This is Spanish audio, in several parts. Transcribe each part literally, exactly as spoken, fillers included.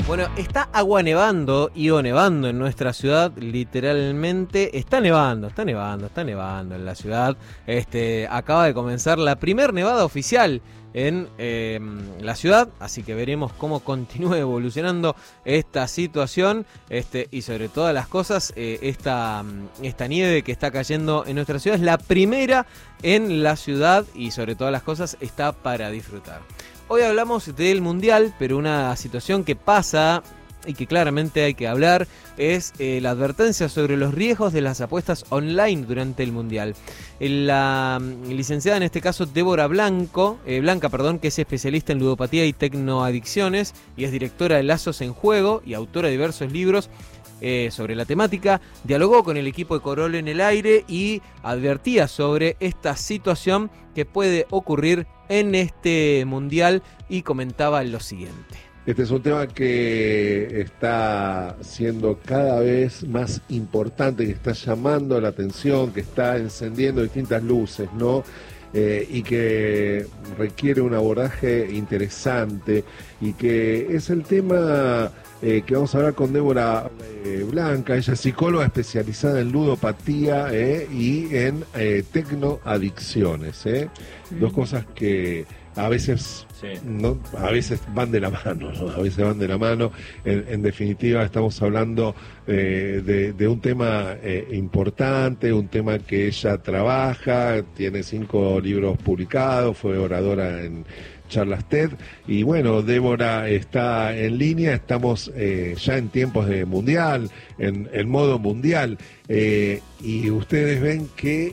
Bueno, está agua nevando y o nevando en nuestra ciudad, literalmente. Está nevando, está nevando, está nevando en la ciudad. Este, acaba de comenzar la primer nevada oficial en eh, la ciudad, así que veremos cómo continúa evolucionando esta situación, este, y sobre todas las cosas, eh, esta, esta nieve que está cayendo en nuestra ciudad es la primera en la ciudad y sobre todas las cosas está para disfrutar. Hoy hablamos del Mundial, pero una situación que pasa y que claramente hay que hablar es eh, la advertencia sobre los riesgos de las apuestas online durante el Mundial. La licenciada, en este caso, Débora Blanco, eh, Blanca, perdón, que es especialista en ludopatía y tecnoadicciones y es directora de Lazos en Juego y autora de diversos libros Eh, sobre la temática, dialogó con el equipo de Corol en el aire y advertía sobre esta situación que puede ocurrir en este mundial y comentaba lo siguiente. Este es un tema que está siendo cada vez más importante, que está llamando la atención, que está encendiendo distintas luces, ¿no? Eh, y que requiere un abordaje interesante y que es el tema eh, que vamos a hablar con Débora eh, Blanca. Ella es psicóloga especializada en ludopatía eh, y en eh, tecnoadicciones, eh. Mm. Dos cosas que a veces sí. no, a veces van de la mano, ¿no? A veces van de la mano. En, en definitiva, estamos hablando eh, de, de un tema eh, importante, un tema que ella trabaja, tiene cinco libros publicados, fue oradora en charlas TED, y bueno, Débora está en línea, estamos eh, ya en tiempos de mundial, en, en modo mundial, eh, y ustedes ven que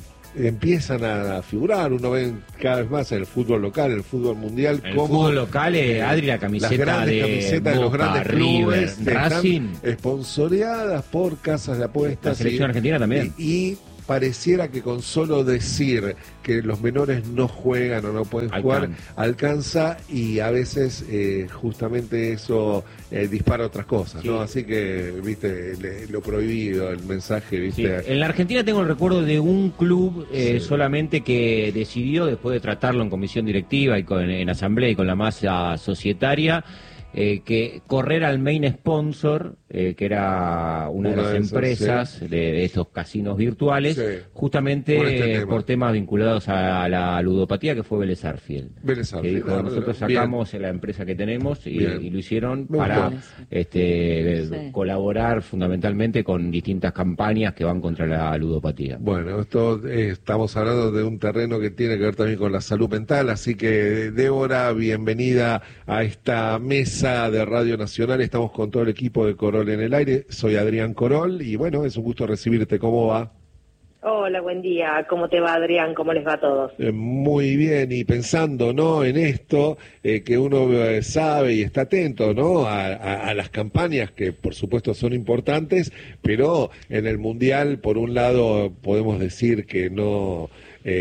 empiezan a figurar, uno ve cada vez más en el fútbol local, el fútbol mundial. El como fútbol local, eh, Adri, la camiseta las grandes de camisetas de los grandes River, clubes Racing, esponsoreadas por casas de apuestas. La selección y, argentina también. Y, y pareciera que con solo decir que los menores no juegan o no pueden jugar, alcanza, alcanza y a veces eh, justamente eso eh, dispara otras cosas, sí. ¿no? Así que, viste, le, lo prohibido, el mensaje, viste. Sí. En la Argentina tengo el recuerdo de un club eh, sí. solamente que decidió, después de tratarlo en comisión directiva y con, en asamblea y con la masa societaria, Eh, que correr al main sponsor, eh, que era una, una de las de esas, empresas sí. de, de estos casinos virtuales, sí. justamente por, este tema. por temas vinculados a la ludopatía, que fue Vélez Sarsfield. Vélez Sarsfield. Que dijo, claro, nosotros sacamos bien. la empresa que tenemos y, y lo hicieron bien. para bien. este sí. colaborar fundamentalmente con distintas campañas que van contra la ludopatía. Bueno, esto eh, estamos hablando de un terreno que tiene que ver también con la salud mental, así que Débora, bienvenida a esta mesa de Radio Nacional. Estamos con todo el equipo de Corol en el aire. Soy Adrián Corol y bueno, es un gusto recibirte. ¿Cómo va? Hola, buen día. ¿Cómo te va, Adrián? ¿Cómo les va a todos? Eh, muy bien, y pensando, ¿no?, en esto, eh, que uno eh, sabe y está atento, ¿no?, a, a, a las campañas que por supuesto son importantes, pero en el Mundial, por un lado, podemos decir que no...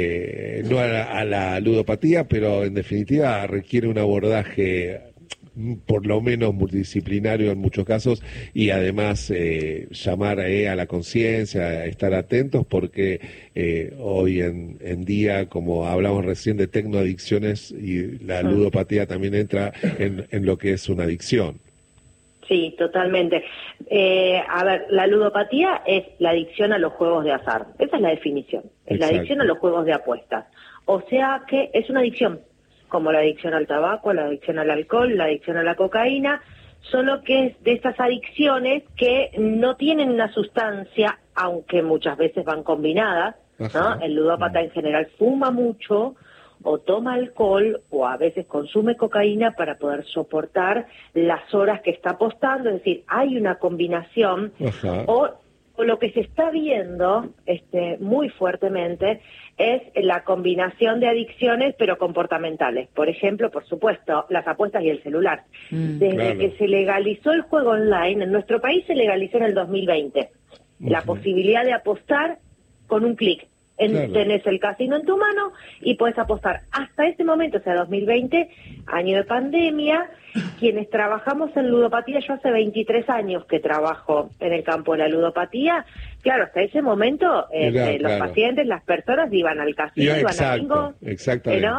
Eh, no a la, a la ludopatía, pero en definitiva requiere un abordaje por lo menos multidisciplinario en muchos casos, y además eh, llamar eh, a la conciencia, a estar atentos, porque eh, hoy en, en día, como hablamos recién de tecnoadicciones, y la ludopatía también entra en, en lo que es una adicción. Sí, totalmente. Eh, a ver, la ludopatía es la adicción a los juegos de azar. Esa es la definición. Es Exacto. la adicción a los juegos de apuestas. O sea que es una adicción, como la adicción al tabaco, la adicción al alcohol, la adicción a la cocaína, solo que es de estas adicciones que no tienen una sustancia, aunque muchas veces van combinadas, ¿no? El ludópata en general fuma mucho, o toma alcohol, o a veces consume cocaína para poder soportar las horas que está apostando, es decir, hay una combinación, o, o lo que se está viendo este, muy fuertemente es la combinación de adicciones, pero comportamentales. Por ejemplo, por supuesto, las apuestas y el celular. Mm, Desde claro. que se legalizó el juego online, en nuestro país se legalizó en el dos mil veinte, uh-huh. la posibilidad de apostar con un clic. En, claro. Tenés el casino en tu mano y puedes apostar. Hasta ese momento, o sea, dos mil veinte, año de pandemia, quienes trabajamos en ludopatía, yo hace veintitrés años que trabajo en el campo de la ludopatía, claro, hasta ese momento eh, Era, eh, los claro. pacientes, las personas iban al casino, ya, iban exacto, a bingo, exactamente. ¿no?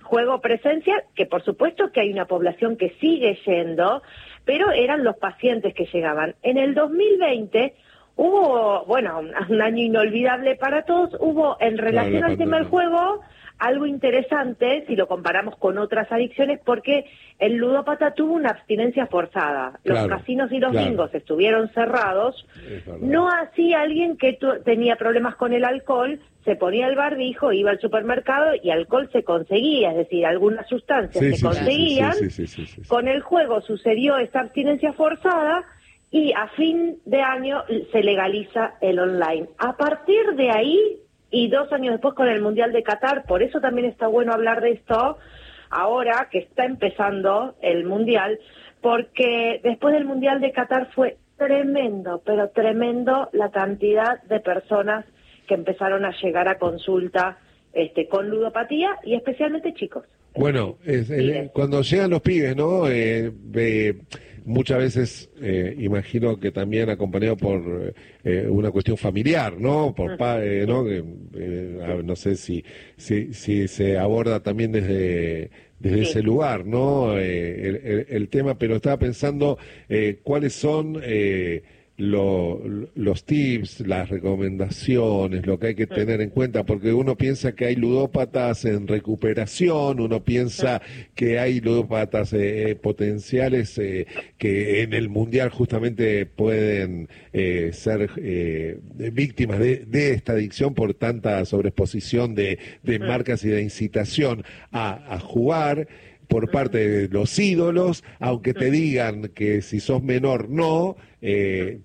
juego presencial, que por supuesto que hay una población que sigue yendo, pero eran los pacientes que llegaban. En el dos mil veinte hubo, bueno, un año inolvidable para todos, hubo en relación al tema del juego algo interesante si lo comparamos con otras adicciones, porque el ludópata tuvo una abstinencia forzada. Los claro, casinos y los claro. bingos estuvieron cerrados. No así alguien que tu, tenía problemas con el alcohol, se ponía el barbijo, iba al supermercado y alcohol se conseguía, es decir, algunas sustancias sí, se sí, conseguían. Sí, sí, sí, sí, sí, sí. Con el juego sucedió esta abstinencia forzada y a fin de año se legaliza el online. A partir de ahí, y dos años después con el Mundial de Qatar, por eso también está bueno hablar de esto, ahora que está empezando el Mundial, porque después del Mundial de Qatar fue tremendo, pero tremendo la cantidad de personas que empezaron a llegar a consulta este, con ludopatía, y especialmente chicos. Bueno, es, eh, cuando llegan los pibes, ¿no? Eh, eh, muchas veces, eh, imagino que también acompañado por eh, una cuestión familiar, ¿no? Por pa, eh, ¿no? Que, eh, no sé si, si si se aborda también desde desde sí. ese lugar, ¿no? Eh, el, el, el tema, pero estaba pensando eh, cuáles son eh, Lo, los tips, las recomendaciones, lo que hay que tener en cuenta, porque uno piensa que hay ludópatas en recuperación, uno piensa que hay ludópatas eh, potenciales eh, que en el Mundial justamente pueden eh, ser eh, víctimas de, de esta adicción por tanta sobreexposición de, de marcas y de incitación a, a jugar por parte de los ídolos, aunque te digan que si sos menor no, eh,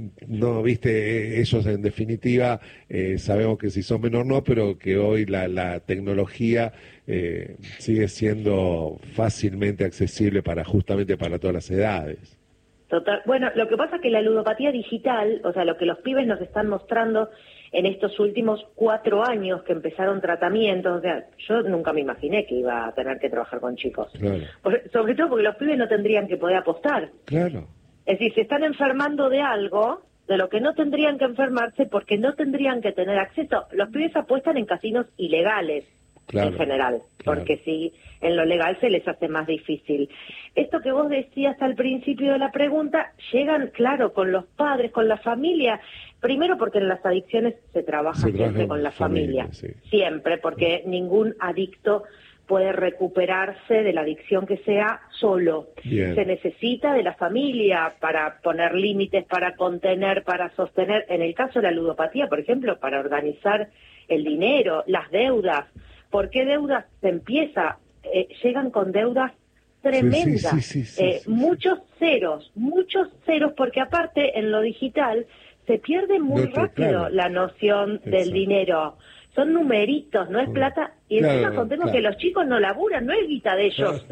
no, viste, ellos en definitiva eh, sabemos que si son menor no, pero que hoy la, la tecnología eh, sigue siendo fácilmente accesible para justamente para todas las edades. Total. Bueno, lo que pasa es que la ludopatía digital, o sea, lo que los pibes nos están mostrando en estos últimos cuatro años que empezaron tratamientos, o sea, yo nunca me imaginé que iba a tener que trabajar con chicos. Claro. Por, sobre todo porque los pibes no tendrían que poder apostar. Claro. Es decir, se están enfermando de algo de lo que no tendrían que enfermarse porque no tendrían que tener acceso. Los pibes apuestan en casinos ilegales, claro, en general, claro, porque si en lo legal se les hace más difícil. Esto que vos decías al principio de la pregunta, llegan, claro, con los padres, con la familia. Primero porque en las adicciones se trabaja se siempre con la familia, familia sí. siempre, porque ningún adicto puede recuperarse de la adicción que sea solo. Bien. Se necesita de la familia para poner límites, para contener, para sostener. En el caso de la ludopatía, por ejemplo, para organizar el dinero, las deudas. ¿Por qué deudas se empieza? Eh, llegan con deudas tremendas, sí, sí, sí, sí, eh, sí, sí, muchos ceros, muchos ceros, porque aparte en lo digital se pierde muy no, rápido claro. la noción Exacto. del dinero. Son numeritos, no es plata, y encima claro, contemos claro. que los chicos no laburan, no es guita de ellos,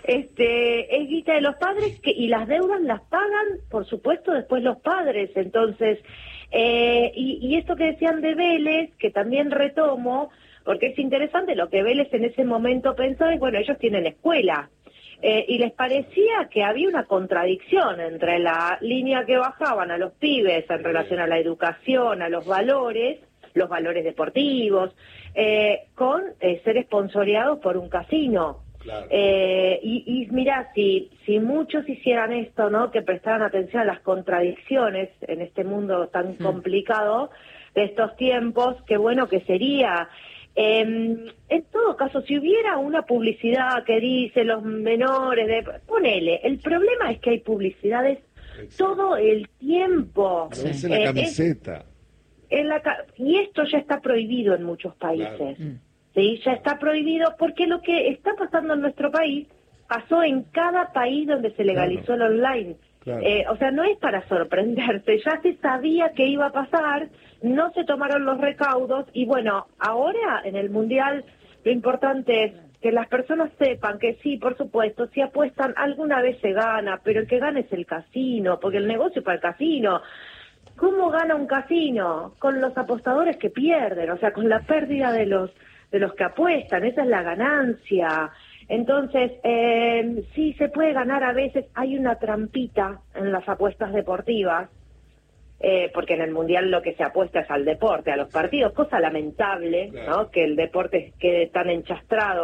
este es guita de los padres, que y las deudas las pagan, por supuesto, después los padres. Entonces, eh, y, y esto que decían de Vélez, que también retomo, porque es interesante, lo que Vélez en ese momento pensó es, bueno, ellos tienen escuela, eh, y les parecía que había una contradicción entre la línea que bajaban a los pibes en relación a la educación, a los valores, los valores deportivos, eh, con eh, ser esponsoreados por un casino. Claro. Eh, y, y mira, si, si muchos hicieran esto, ¿no? Que prestaran atención a las contradicciones en este mundo tan sí. complicado de estos tiempos, qué bueno que sería. Eh, en todo caso, si hubiera una publicidad que dice los menores, de ponele, el problema es que hay publicidades Exacto. todo el tiempo. Sí. Es en la camiseta. Es, En la, y esto ya está prohibido en muchos países, claro. ¿sí? Ya está prohibido porque lo que está pasando en nuestro país pasó en cada país donde se legalizó claro. el online. Claro. Eh, o sea, no es para sorprenderse, ya se sabía que iba a pasar, no se tomaron los recaudos y bueno, ahora en el Mundial lo importante es que las personas sepan que sí, por supuesto, si apuestan alguna vez se gana, pero el que gana es el casino, porque el negocio es para el casino. ¿Cómo gana un casino? Con los apostadores que pierden, o sea, con la pérdida de los de los que apuestan, esa es la ganancia. Entonces, eh, sí se puede ganar a veces, hay una trampita en las apuestas deportivas, eh, porque en el Mundial lo que se apuesta es al deporte, a los partidos, cosa lamentable, claro. ¿no? Que el deporte quede tan enchastrado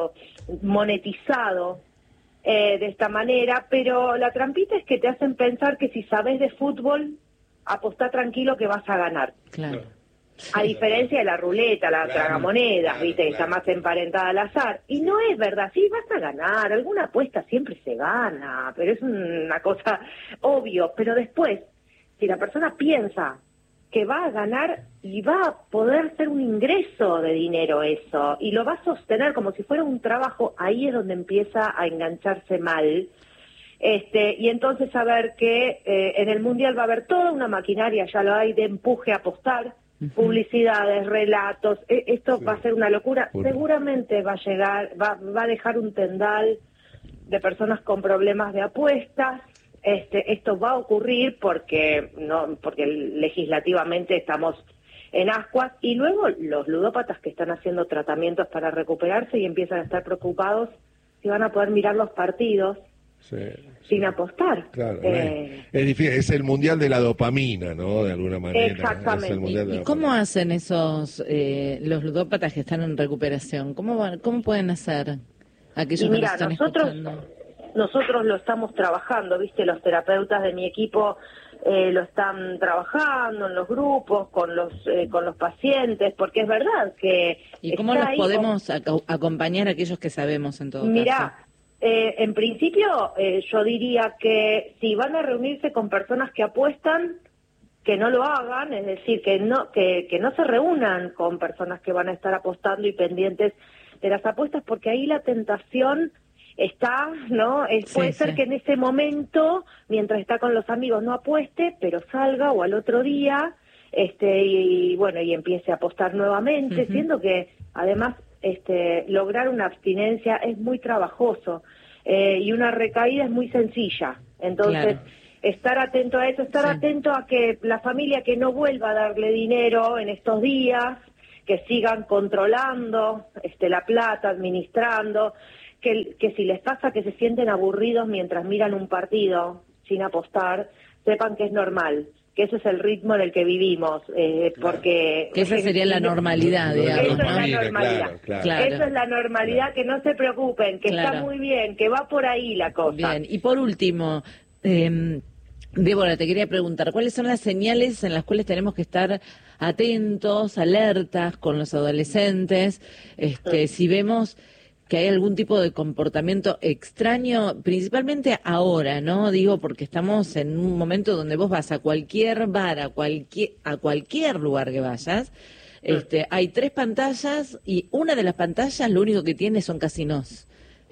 monetizado eh, de esta manera, pero la trampita es que te hacen pensar que si sabes de fútbol, apostá tranquilo que vas a ganar. Claro. A diferencia de la ruleta, la Claro, tragamonedas, claro, viste, que está claro. más emparentada al azar. Y no es verdad, sí, vas a ganar, alguna apuesta siempre se gana, pero es una cosa obvio. Pero después, si la persona piensa que va a ganar y va a poder ser un ingreso de dinero eso, y lo va a sostener como si fuera un trabajo, ahí es donde empieza a engancharse mal. Este, y entonces saber que eh, en el Mundial va a haber toda una maquinaria, ya lo hay, de empuje a apostar, publicidades, relatos, e- esto Sí. va a ser una locura. Por- Seguramente va a llegar, va, va a dejar un tendal de personas con problemas de apuestas. Este, esto va a ocurrir porque no, porque legislativamente estamos en ascuas, y luego los ludópatas que están haciendo tratamientos para recuperarse y empiezan a estar preocupados si van a poder mirar los partidos Sí, sin apostar. claro. Eh, Es difícil, es el mundial de la dopamina, ¿no? De alguna manera. Exactamente. Es el mundial de ¿Y la cómo dopamina. hacen esos, eh, los ludópatas que están en recuperación? ¿Cómo, van- cómo pueden hacer aquellos Y que mira, nos están nosotros, escuchando? nosotros lo estamos trabajando, viste, los terapeutas de mi equipo eh, lo están trabajando en los grupos, con los eh, con los pacientes, porque es verdad que ¿Y cómo está los ahí. podemos aco- acompañar a aquellos que sabemos en todo Mirá, caso? eh, en principio eh, yo diría que si van a reunirse con personas que apuestan, que no lo hagan, es decir, que no que, que no se reúnan con personas que van a estar apostando y pendientes de las apuestas, porque ahí la tentación está, ¿no? Es, Sí, puede ser sí. que en ese momento, mientras está con los amigos, no apueste, pero salga o al otro día, este y, bueno, y empiece a apostar nuevamente, Ujú. siendo que además este lograr una abstinencia es muy trabajoso eh, y una recaída es muy sencilla. Entonces, Claro. estar atento a eso, estar Sí. atento a que la familia que no vuelva a darle dinero en estos días, que sigan controlando este la plata, administrando, que, que si les pasa que se sienten aburridos mientras miran un partido sin apostar, sepan que es normal, que ese es el ritmo en el que vivimos, eh, porque... Que esa sería la normalidad, Eso digamos, Eso es ¿no? la Dopamina, normalidad. claro, claro. Claro. Eso es la normalidad, que no se preocupen, que Claro. está muy bien, que va por ahí la cosa. Bien, y por último, eh, Débora, te quería preguntar, ¿cuáles son las señales en las cuales tenemos que estar atentos, alertas con los adolescentes? Este, si vemos que hay algún tipo de comportamiento extraño, principalmente ahora, ¿no? Digo, porque estamos en un momento donde vos vas a cualquier bar, a cualquier, a cualquier lugar que vayas, este, hay tres pantallas y una de las pantallas lo único que tiene son casinos.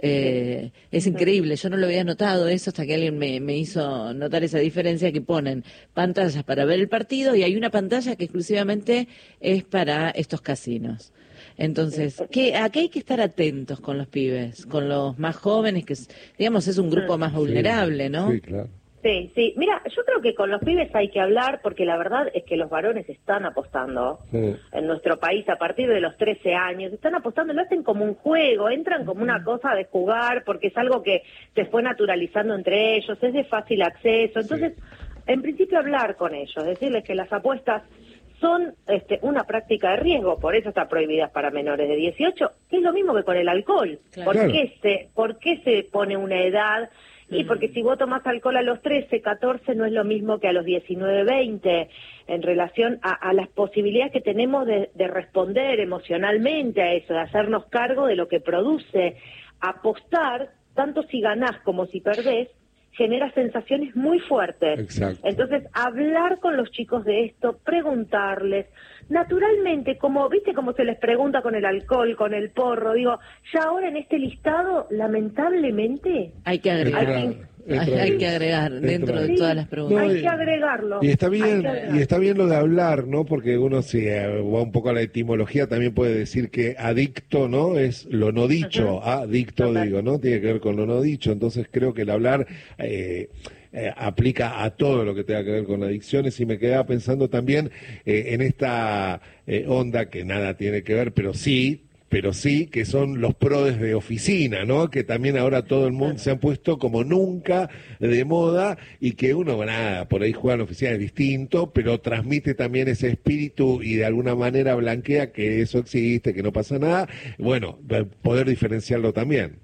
Eh, es increíble, yo no lo había notado eso hasta que alguien me, me hizo notar esa diferencia, que ponen pantallas para ver el partido y hay una pantalla que exclusivamente es para estos casinos. Entonces, ¿qué, ¿a qué hay que estar atentos con los pibes, con los más jóvenes, que es, digamos es un grupo más vulnerable, ¿no? Sí, claro. Sí, sí. Mira, yo creo que con los pibes hay que hablar, porque la verdad es que los varones están apostando Sí. en nuestro país a partir de los trece años. Están apostando, lo hacen como un juego, entran como una cosa de jugar, porque es algo que se fue naturalizando entre ellos, es de fácil acceso. Entonces, en principio hablar con ellos, decirles que las apuestas son este, una práctica de riesgo, por eso están prohibidas para menores de dieciocho, que es lo mismo que con el alcohol. Claro. ¿Por Claro. qué se, por qué se pone una edad? Y porque si vos tomás alcohol a los trece, catorce, no es lo mismo que a los diecinueve, veinte, en relación a, a las posibilidades que tenemos de, de responder emocionalmente a eso, de hacernos cargo de lo que produce. Apostar, tanto si ganás como si perdés, genera sensaciones muy fuertes. Exacto. Entonces, hablar con los chicos de esto, preguntarles, naturalmente, como, viste, como se les pregunta con el alcohol, con el porro, digo, ya ahora en este listado, lamentablemente, Hay que agregar, Entra- hay, entra- hay que agregar entra- dentro de Sí, todas las preguntas. hay y- que agregarlo. Y está hay bien, que agregarlo. y está bien lo de hablar, ¿no? Porque uno, si eh, va un poco a la etimología, también puede decir que adicto, ¿no? Es lo no dicho, adicto, Total. digo, ¿no? Tiene que ver con lo no dicho. Entonces creo que el hablar eh, eh, aplica a todo lo que tenga que ver con adicciones, y me quedaba pensando también eh, en esta eh, onda que nada tiene que ver, pero sí pero sí que son los prodes de oficina, ¿no? Que también ahora todo el mundo se han puesto como nunca de moda y que uno, nada, por ahí juega en oficina es distinto, pero transmite también ese espíritu y de alguna manera blanquea que eso existe, que no pasa nada. Bueno, poder diferenciarlo también.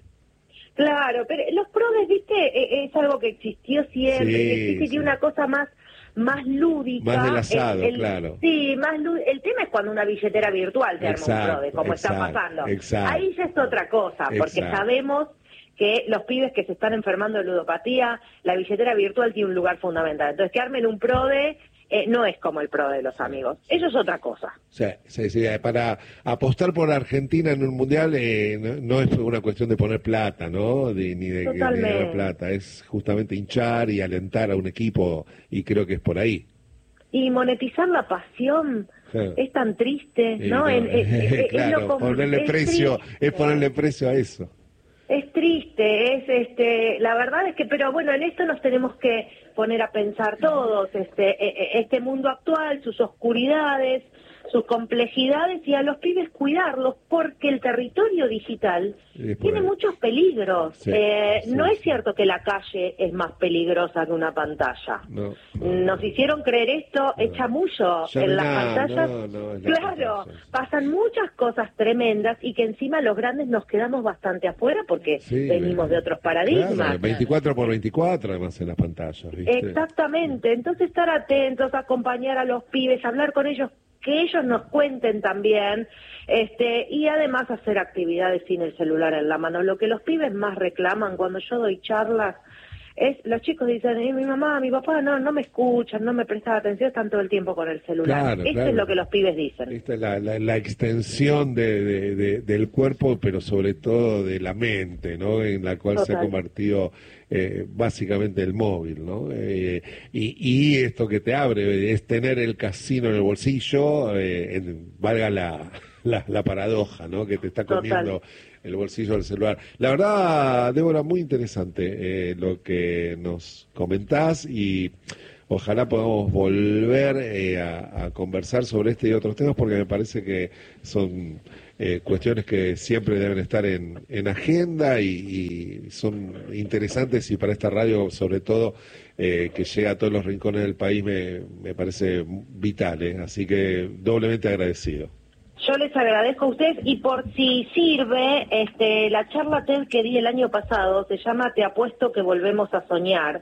Claro, pero los prodes, viste, es algo que existió siempre, Sí, y existe sí. tiene una cosa más más lúdica. Más del asado, el, el, claro. Sí, más lú- el tema es cuando una billetera virtual te arma Exacto, un prode, como exacto, está pasando. exacto. Ahí ya es otra cosa, porque Exacto. sabemos que los pibes que se están enfermando de ludopatía, la billetera virtual tiene un lugar fundamental. Entonces, que armen un prode eh, no es como el prode de los amigos. Eso es otra cosa. Sí, sí, sí, para apostar por Argentina en un mundial eh, no, no es una cuestión de poner plata, ¿no? De, ni de, de ganar plata, es justamente hinchar y alentar a un equipo y creo que es por ahí. Y monetizar la pasión sí. es tan triste, sí, ¿no? no En, en, en, claro, es lo ponerle es precio, triste. es ponerle precio a eso. Es triste, es este, la verdad es que, pero bueno, en esto nos tenemos que poner a pensar todos, este, este mundo actual, sus oscuridades, sus complejidades y a los pibes cuidarlos porque el territorio digital tiene ahí. muchos peligros. Sí, eh, sí, no sí. es cierto que la calle es más peligrosa que una pantalla. No, no, Nos no. hicieron creer esto, no. echa mucho ya en las nada, pantallas. No, no, claro, pantalla. Pasan muchas cosas tremendas y que encima los grandes nos quedamos bastante afuera porque sí, venimos de otros paradigmas. Claro, veinticuatro por veinticuatro además en las pantallas. ¿viste? Exactamente, entonces estar atentos, acompañar a los pibes, hablar con ellos, que ellos nos cuenten también, este, y además hacer actividades sin el celular en la mano. Lo que los pibes más reclaman cuando yo doy charlas es, los chicos dicen, eh, mi mamá, mi papá no no me escuchan, no me prestan atención, están todo el tiempo con el celular. Claro, Esto claro. es lo que los pibes dicen. Esta es la, la, la extensión de, de, de, del cuerpo, pero sobre todo de la mente, ¿no? En la cual Total. se ha convertido eh, básicamente el móvil, ¿no? Eh, y, y esto que te abre es tener el casino en el bolsillo, eh, en, valga la, la, la paradoja, ¿no? Que te está comiendo Total. el bolsillo del celular. La verdad, Débora, muy interesante eh, lo que nos comentás y ojalá podamos volver eh, a, a conversar sobre este y otros temas porque me parece que son eh, cuestiones que siempre deben estar en, en agenda y, y son interesantes y para esta radio sobre todo eh, que llega a todos los rincones del país me, me parece vital, eh, así que doblemente agradecido. Yo les agradezco a ustedes y por si sirve, este, la charla TED que di el año pasado se llama Te apuesto que volvemos a soñar.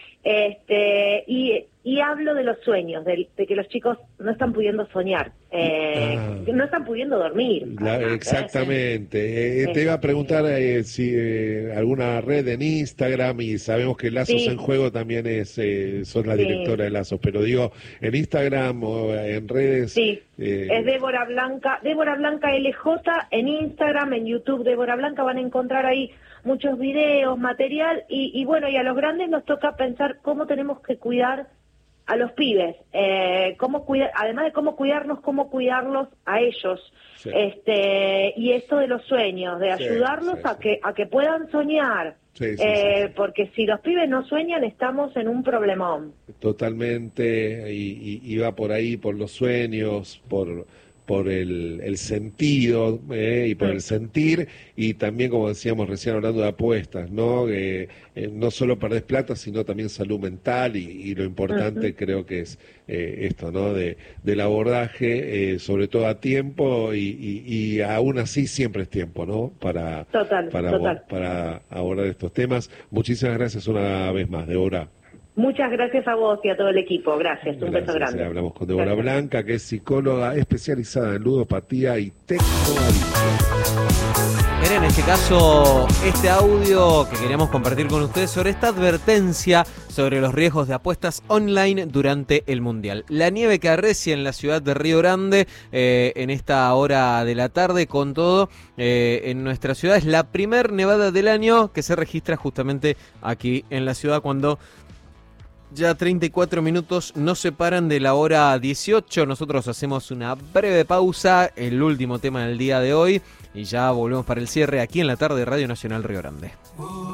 Este, y, y hablo de los sueños, de, de que los chicos no están pudiendo soñar, eh, ah, no están pudiendo dormir. La, además, exactamente. Eh, te iba a preguntar eh, si eh, alguna red en Instagram, y sabemos que Lazos sí. en Juego también es, eh, sos la sí. directora de Lazos, pero digo, en Instagram o en redes. Sí, eh, es Débora Blanca, Débora Blanca L J, en Instagram, en YouTube, Débora Blanca, van a encontrar ahí muchos videos, material, y, y bueno, y a los grandes nos toca pensar cómo tenemos que cuidar a los pibes, eh, cómo cuidar, además de cómo cuidarnos, cómo cuidarlos a ellos, sí. este, y esto de los sueños, de ayudarlos sí, sí, a sí. que a que puedan soñar, sí, sí, eh, sí, sí. porque si los pibes no sueñan estamos en un problemón. Totalmente, y, y, y va por ahí, por los sueños, por por el, el sentido eh, y por sí. el sentir, y también, como decíamos recién hablando de apuestas, ¿no? Eh, eh, no solo perdés plata, sino también salud mental, y, y lo importante uh-huh. creo que es eh, esto, ¿no? De, del abordaje, eh, sobre todo a tiempo, y, y, y aún así siempre es tiempo, ¿no? Para, total, para, total. para abordar estos temas. Muchísimas gracias una vez más, Débora. Muchas gracias a vos y a todo el equipo. Gracias, un gracias, beso grande. Hablamos con Débora Blanca, que es psicóloga especializada en ludopatía y tecnoadicción. Era en este caso este audio que queríamos compartir con ustedes sobre esta advertencia sobre los riesgos de apuestas online durante el Mundial. La nieve que arrecia en la ciudad de Río Grande eh, en esta hora de la tarde, con todo eh, en nuestra ciudad. Es la primer nevada del año que se registra justamente aquí en la ciudad, cuando ya treinta y cuatro minutos nos separan de la hora dieciocho. Nosotros hacemos una breve pausa, el último tema del día de hoy, y ya volvemos para el cierre aquí en la tarde de Radio Nacional Río Grande.